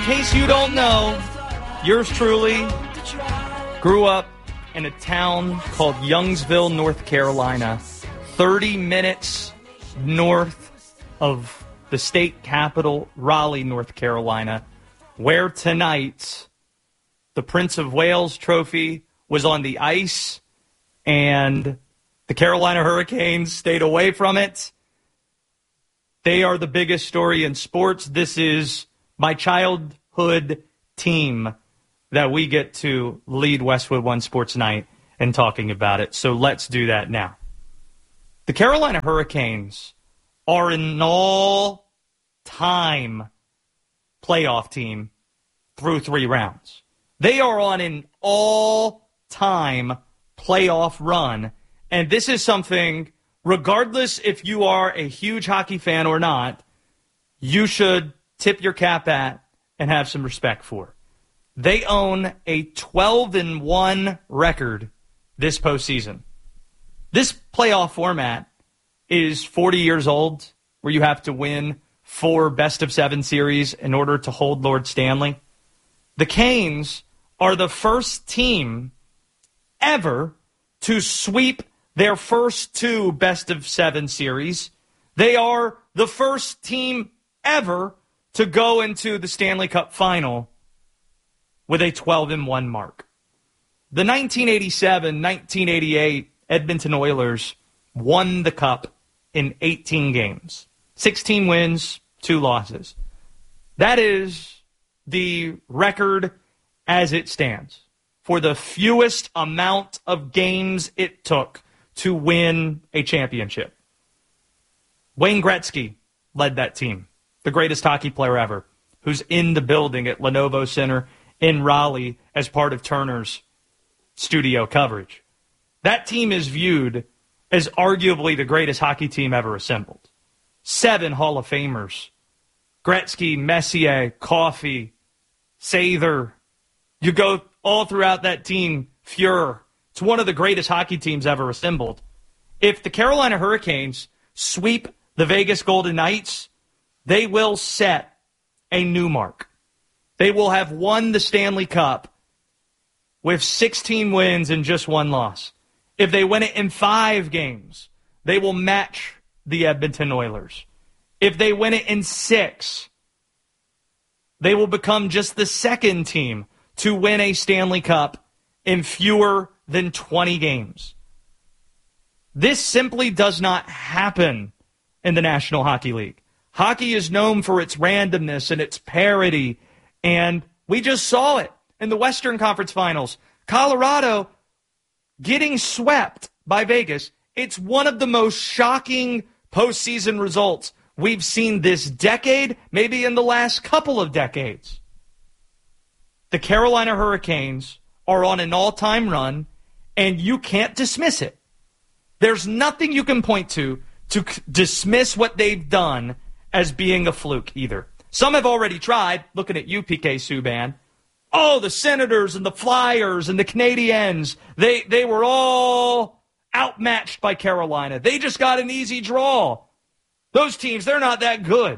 In case you don't know, yours truly grew up in a town called Youngsville, North Carolina, 30 minutes north of the state capital, Raleigh, North Carolina, where tonight the Prince of Wales trophy was on the ice and the Carolina Hurricanes stayed away from it. They are the biggest story in sports. This is my childhood team that we get to lead Westwood One Sports Night and talking about it. So let's do that now. The Carolina Hurricanes are an all-time playoff team through 3 rounds. They are on an all-time playoff run. And this is something, regardless if you are a huge hockey fan or not, you should tip your cap at and have some respect for. They own a 12-1 record this postseason. This playoff format is 40 years old, where you have to win 4 best-of-7 series in order to hold Lord Stanley. The Canes are the first team ever to sweep their first 2 best-of-7 series. They are the first team ever to go into the Stanley Cup final with a 12-1 mark. The 1987-1988 Edmonton Oilers won the Cup in 18 games. 16 wins, 2 losses. That is the record as it stands for the fewest amount of games it took to win a championship. Wayne Gretzky led that team, the greatest hockey player ever, who's in the building at Lenovo Center in Raleigh as part of Turner's studio coverage. That team is viewed as arguably the greatest hockey team ever assembled. 7 Hall of Famers. Gretzky, Messier, Coffey, Sather. You go all throughout that team, Fuhrer. It's one of the greatest hockey teams ever assembled. If the Carolina Hurricanes sweep the Vegas Golden Knights, they will set a new mark. They will have won the Stanley Cup with 16 wins and just 1 loss. If they win it in 5 games, they will match the Edmonton Oilers. If they win it in 6, they will become just the second team to win a Stanley Cup in fewer than 20 games. This simply does not happen in the National Hockey League. Hockey is known for its randomness and its parity, and we just saw it in the Western Conference Finals. Colorado getting swept by Vegas. It's one of the most shocking postseason results we've seen this decade, maybe in the last couple of decades. The Carolina Hurricanes are on an all-time run, and you can't dismiss it. There's nothing you can point to dismiss what they've done as being a fluke either. Some have already tried, looking at you, PK Subban. Oh, the Senators and the Flyers and the Canadiens, they were all outmatched by Carolina. They just got an easy draw. Those teams, they're not that good.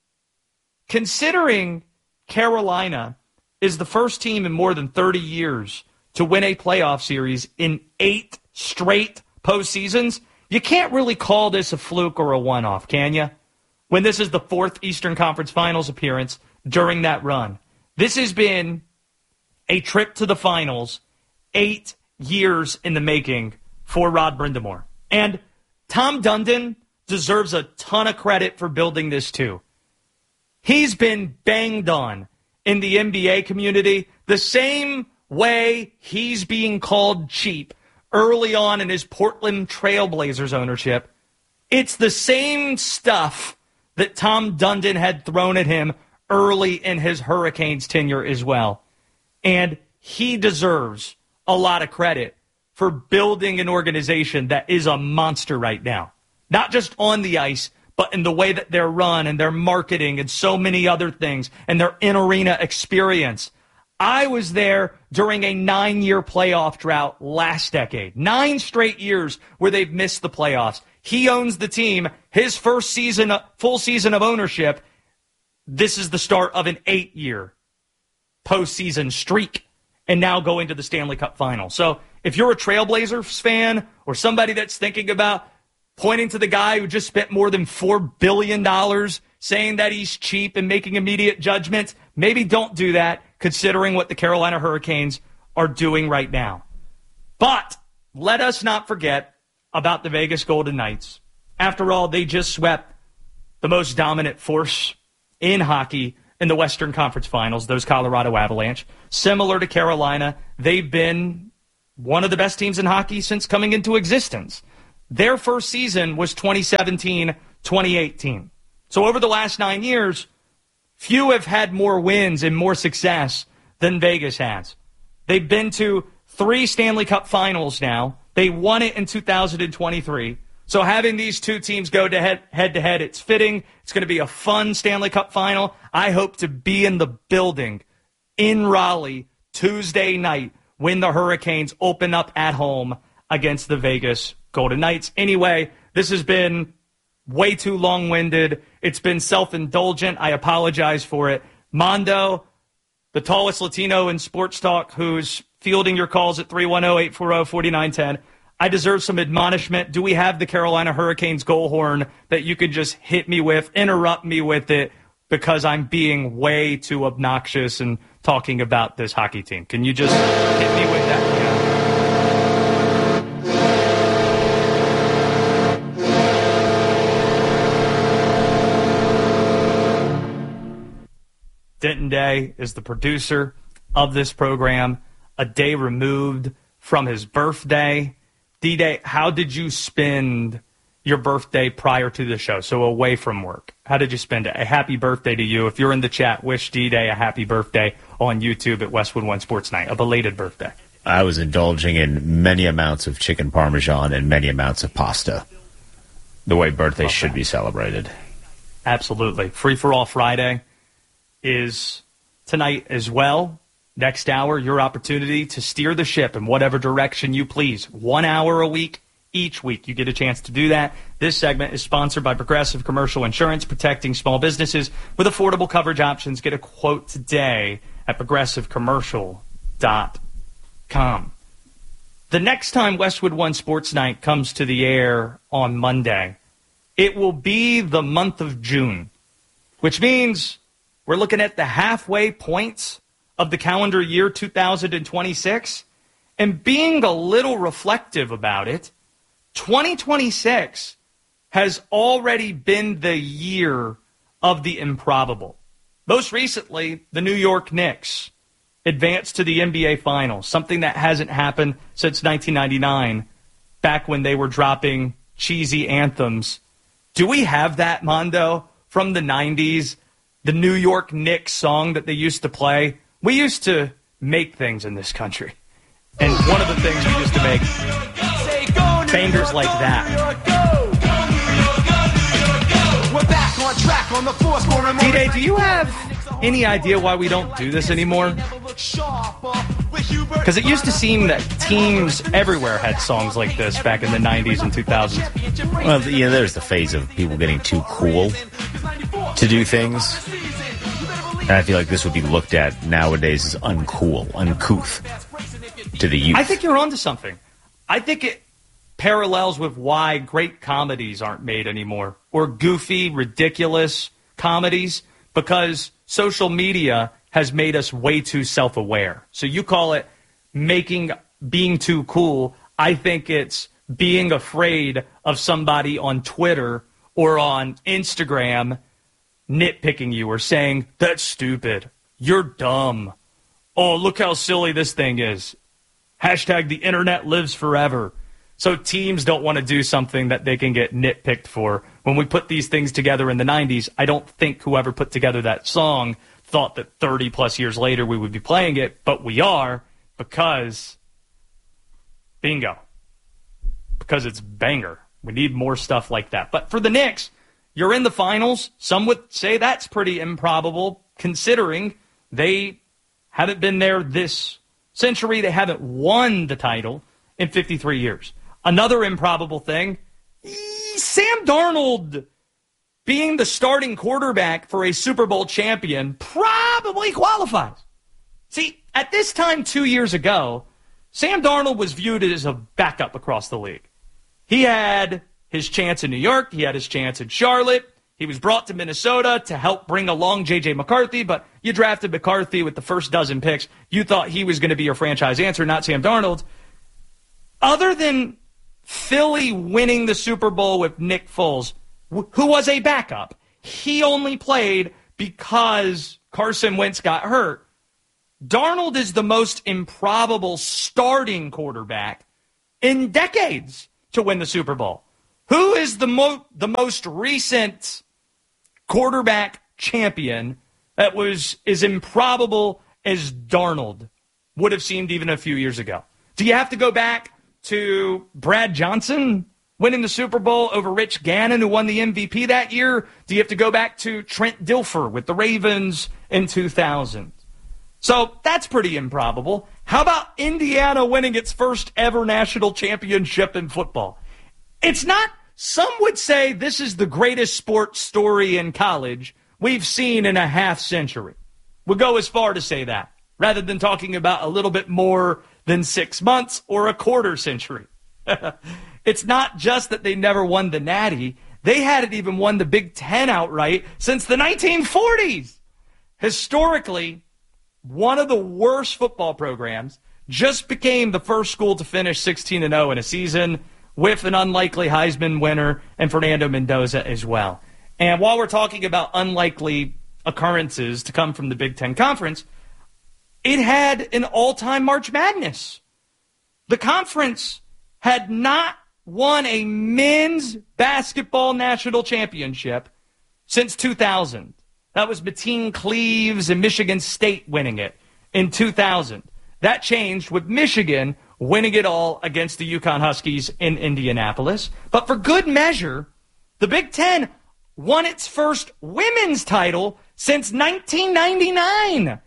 Considering Carolina is the first team in more than 30 years to win a playoff series in 8 straight postseasons, you can't really call this a fluke or a one-off, can you? When this is the 4th Eastern Conference Finals appearance during that run. This has been a trip to the finals 8 years in the making for Rod Brind'Amour. And Tom Dundon deserves a ton of credit for building this too. He's been banged on in the NBA community the same way he's being called cheap early on in his Portland Trailblazers ownership. It's the same stuff that Tom Dundon had thrown at him early in his Hurricanes tenure as well. And he deserves a lot of credit for building an organization that is a monster right now. Not just on the ice, but in the way that they're run and their marketing and so many other things and their in-arena experience. I was there during a 9-year playoff drought last decade. 9 straight years where they've missed the playoffs. He owns the team. His first season, full season of ownership, this is the start of an 8-year postseason streak and now going to the Stanley Cup final. So if you're a Trailblazers fan or somebody that's thinking about pointing to the guy who just spent more than $4 billion saying that he's cheap and making immediate judgments, maybe don't do that considering what the Carolina Hurricanes are doing right now. But let us not forget about the Vegas Golden Knights. After all, they just swept the most dominant force in hockey in the Western Conference Finals, those Colorado Avalanche. Similar to Carolina, they've been one of the best teams in hockey since coming into existence. Their first season was 2017-2018. So over the last 9 years, few have had more wins and more success than Vegas has. They've been to 3 Stanley Cup Finals now. They won it in 2023. So having these two teams go to head-to-head, it's fitting. It's going to be a fun Stanley Cup final. I hope to be in the building in Raleigh Tuesday night when the Hurricanes open up at home against the Vegas Golden Knights. Anyway, this has been way too long-winded. It's been self-indulgent. I apologize for it. Mondo, the tallest Latino in sports talk, who's fielding your calls at 310-840-4910. I deserve some admonishment. Do we have the Carolina Hurricanes goal horn that you could just hit me with, interrupt me with it, because I'm being way too obnoxious and talking about this hockey team? Can you just hit me with that? Denton Day is the producer of this program, a day removed from his birthday. D-Day, how did you spend your birthday prior to the show, so away from work? How did you spend it? A happy birthday to you. If you're in the chat, wish D-Day a happy birthday on YouTube at Westwood One Sports Night, a belated birthday. I was indulging in many amounts of chicken parmesan and many amounts of pasta, the way birthdays should be celebrated. Absolutely. Free for All Friday is tonight as well. Next hour, your opportunity to steer the ship in whatever direction you please. 1 hour a week, each week. You get a chance to do that. This segment is sponsored by Progressive Commercial Insurance, protecting small businesses with affordable coverage options. Get a quote today at progressivecommercial.com. The next time Westwood One Sports Night comes to the air on Monday, it will be the month of June, which means we're looking at the halfway points of the calendar year 2026, and being a little reflective about it, 2026 has already been the year of the improbable. Most recently, the New York Knicks advanced to the NBA Finals, something that hasn't happened since 1999, back when they were dropping cheesy anthems. Do we have that, Mondo, from the 90s? The New York Knicks song that they used to play? We used to make things in this country. And one of the things we used to make, bangers like that. D-Day, do you have any idea why we don't do this anymore? Because it used to seem that teams everywhere had songs like this back in the 90s and 2000s. Well, there's the phase of people getting too cool to do things. And I feel like this would be looked at nowadays as uncool, uncouth to the youth. I think you're onto something. I think it parallels with why great comedies aren't made anymore, or goofy, ridiculous comedies, because social media has made us way too self-aware. So you call it being too cool. I think it's being afraid of somebody on Twitter or on Instagram nitpicking you or saying, that's stupid, you're dumb, oh, look how silly this thing is. Hashtag the internet lives forever. So teams don't want to do something that they can get nitpicked for. When we put these things together in the 90s, I don't think whoever put together that song thought that 30 plus years later we would be playing it, but we are, because bingo. Because it's banger. We need more stuff like that. But for the Knicks, you're in the finals. Some would say that's pretty improbable, considering they haven't been there this century. They haven't won the title in 53 years. Another improbable thing, Sam Darnold being the starting quarterback for a Super Bowl champion probably qualifies. See, at this time 2 years ago, Sam Darnold was viewed as a backup across the league. He had his chance in New York. He had his chance in Charlotte. He was brought to Minnesota to help bring along J.J. McCarthy, but you drafted McCarthy with the first dozen picks. You thought he was going to be your franchise answer, not Sam Darnold. Other than Philly winning the Super Bowl with Nick Foles, who was a backup, he only played because Carson Wentz got hurt. Darnold is the most improbable starting quarterback in decades to win the Super Bowl. Who is the most recent quarterback champion that was as improbable as Darnold would have seemed even a few years ago? Do you have to go back to Brad Johnson winning the Super Bowl over Rich Gannon, who won the MVP that year? Do you have to go back to Trent Dilfer with the Ravens in 2000? So that's pretty improbable. How about Indiana winning its first ever national championship in football? It's not. Some would say this is the greatest sports story in college we've seen in a half century. We'll go as far to say that, rather than talking about a little bit more than 6 months or a quarter century. It's not just that they never won the Natty. They hadn't even won the Big Ten outright since the 1940s. Historically, one of the worst football programs just became the first school to finish 16-0 in a season, with an unlikely Heisman winner and Fernando Mendoza as well. And while we're talking about unlikely occurrences to come from the Big Ten Conference, it had an all-time March Madness. The conference had not won a men's basketball national championship since 2000. That was Mateen Cleaves and Michigan State winning it in 2000. That changed with Michigan winning it all against the UConn Huskies in Indianapolis. But for good measure, the Big Ten won its first women's title since 1999.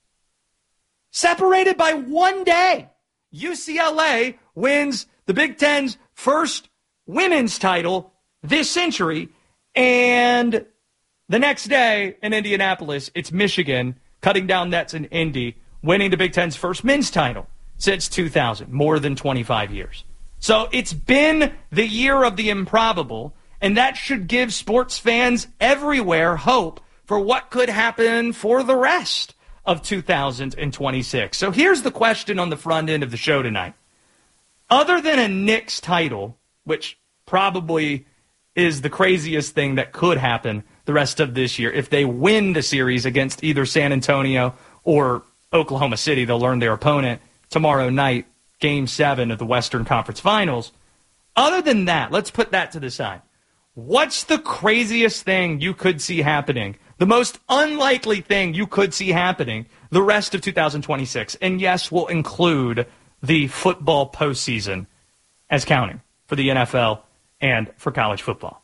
Separated by 1 day, UCLA wins the Big Ten's first women's title this century, and the next day in Indianapolis, it's Michigan cutting down nets in Indy, winning the Big Ten's first men's title since 2000, more than 25 years. So it's been the year of the improbable, and that should give sports fans everywhere hope for what could happen for the rest of 2026. So here's the question on the front end of the show tonight. Other than a Knicks title, which probably is the craziest thing that could happen the rest of this year, if they win the series against either San Antonio or Oklahoma City, they'll learn their opponent tomorrow night, Game 7 of the Western Conference Finals. Other than that, let's put that to the side. What's the craziest thing you could see happening, the most unlikely thing you could see happening the rest of 2026? And yes, we'll include the football postseason as counting for the NFL and for college football.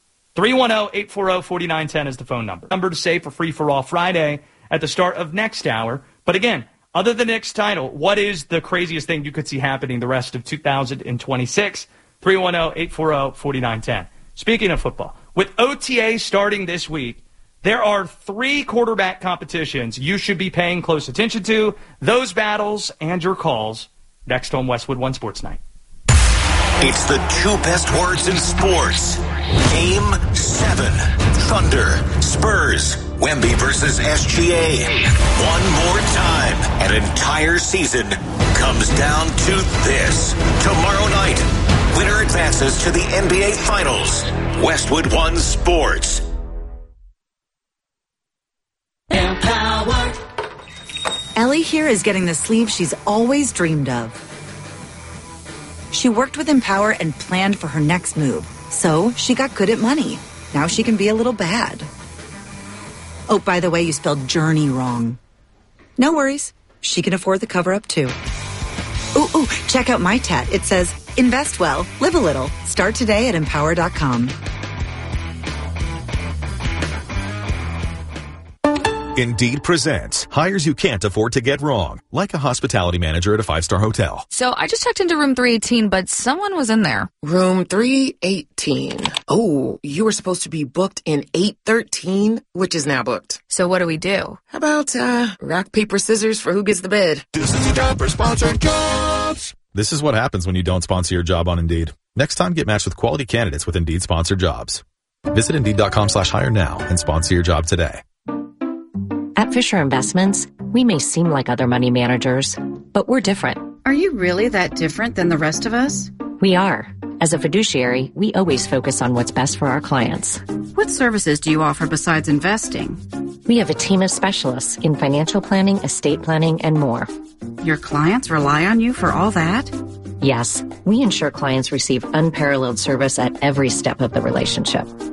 310-840-4910 is the phone number. Number to say for Free for All Friday at the start of next hour. But again, other than Nick's title, what is the craziest thing you could see happening the rest of 2026? 310-840-4910. Speaking of football, with OTA starting this week, there are 3 quarterback competitions you should be paying close attention to. Those battles and your calls next on Westwood One Sports Night. It's the 2 best words in sports. Game 7. Thunder, Spurs, Wemby versus SGA. One more time. An entire season comes down to this. Tomorrow night, winner advances to the NBA Finals. Westwood One Sports. Empower. Ellie here is getting the sleeve she's always dreamed of. She worked with Empower and planned for her next move, so she got good at money. Now she can be a little bad. Oh, by the way, you spelled journey wrong. No worries. She can afford the cover-up, too. Ooh, check out my tat. It says, invest well, live a little. Start today at Empower.com. Indeed presents hires you can't afford to get wrong, like a hospitality manager at a 5-star hotel. So I just checked into room 318, but someone was in there. Room 318. Oh, you were supposed to be booked in 813, which is now booked. So what do we do? How about, rock, paper, scissors for who gets the bed? This is the job for sponsored jobs. This is what happens when you don't sponsor your job on Indeed. Next time, get matched with quality candidates with Indeed sponsored jobs. Visit Indeed.com/hire now and sponsor your job today. At Fisher Investments, we may seem like other money managers, but we're different. Are you really that different than the rest of us? We are. As a fiduciary, we always focus on what's best for our clients. What services do you offer besides investing? We have a team of specialists in financial planning, estate planning, and more. Your clients rely on you for all that? Yes, we ensure clients receive unparalleled service at every step of the relationship.